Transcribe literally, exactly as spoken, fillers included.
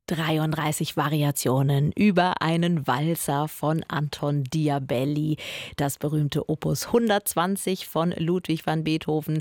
dreiunddreißig Variationen über einen Walzer von Anton Diabelli, das berühmte Opus hundertzwanzig von Ludwig van Beethoven.